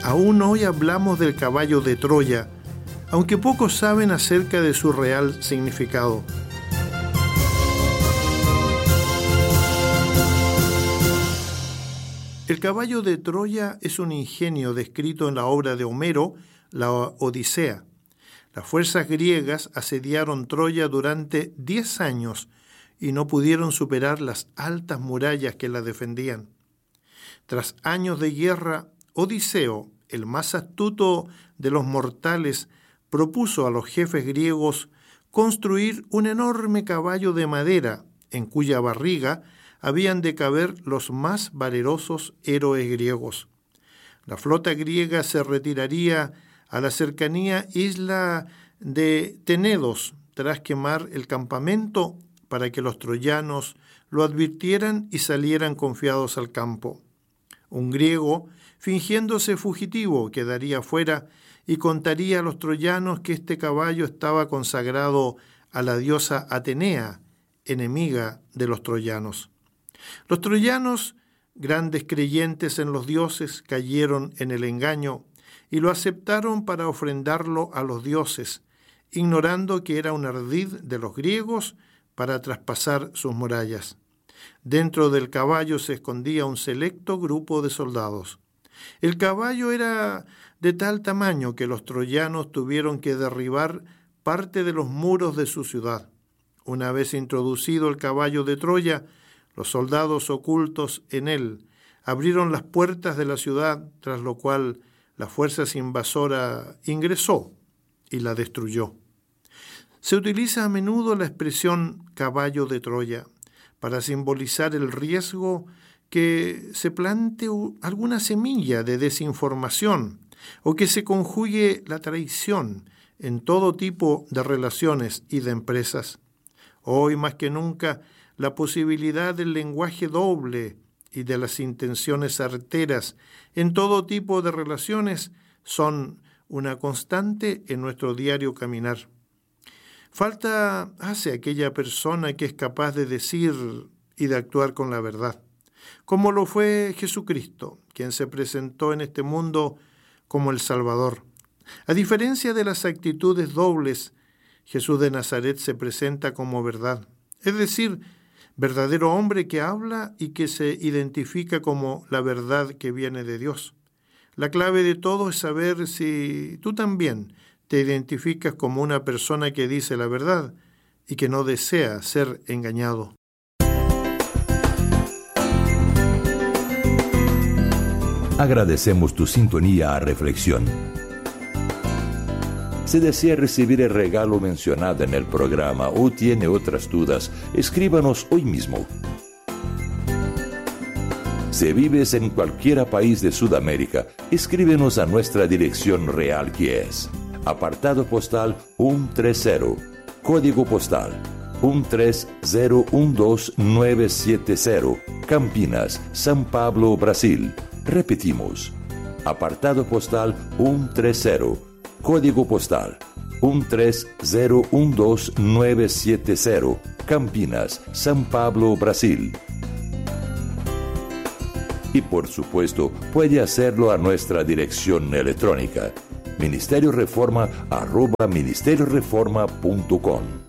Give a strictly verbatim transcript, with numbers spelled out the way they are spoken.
Aún hoy hablamos del caballo de Troya, aunque pocos saben acerca de su real significado. El caballo de Troya es un ingenio descrito en la obra de Homero, la Odisea. Las fuerzas griegas asediaron Troya durante diez años y no pudieron superar las altas murallas que la defendían. Tras años de guerra, Odiseo, el más astuto de los mortales, propuso a los jefes griegos construir un enorme caballo de madera en cuya barriga habían de caber los más valerosos héroes griegos. La flota griega se retiraría a la cercanía isla de Tenedos tras quemar el campamento para que los troyanos lo advirtieran y salieran confiados al campo. Un griego, fingiéndose fugitivo, quedaría fuera y contaría a los troyanos que este caballo estaba consagrado a la diosa Atenea, enemiga de los troyanos. Los troyanos, grandes creyentes en los dioses, cayeron en el engaño y lo aceptaron para ofrendarlo a los dioses, ignorando que era un ardid de los griegos para traspasar sus murallas. Dentro del caballo se escondía un selecto grupo de soldados. El caballo era de tal tamaño que los troyanos tuvieron que derribar parte de los muros de su ciudad. Una vez introducido el caballo de Troya, los soldados ocultos en él abrieron las puertas de la ciudad, tras lo cual la fuerza invasora ingresó y la destruyó. Se utiliza a menudo la expresión caballo de Troya para simbolizar el riesgo que se plante alguna semilla de desinformación o que se conjugue la traición en todo tipo de relaciones y de empresas. Hoy más que nunca, la posibilidad del lenguaje doble y de las intenciones arteras en todo tipo de relaciones son una constante en nuestro diario caminar. Falta hace aquella persona que es capaz de decir y de actuar con la verdad, como lo fue Jesucristo, quien se presentó en este mundo como el Salvador. A diferencia de las actitudes dobles, Jesús de Nazaret se presenta como verdad, es decir, verdadero hombre que habla y que se identifica como la verdad que viene de Dios. La clave de todo es saber si tú también te identificas como una persona que dice la verdad y que no desea ser engañado. Agradecemos tu sintonía a Reflexión. Si desea recibir el regalo mencionado en el programa o tiene otras dudas, escríbanos hoy mismo. Si vives en cualquier país de Sudamérica, escríbenos a nuestra dirección real, que es apartado postal ciento treinta, código postal uno tres cero uno dos nueve siete cero, Campinas, São Paulo, Brasil. Repetimos, apartado postal ciento treinta, código postal uno tres cero uno dos nueve siete cero, Campinas, São Paulo, Brasil. Y por supuesto, puede hacerlo a nuestra dirección electrónica, ministerio reforma arroba ministerio reforma punto com.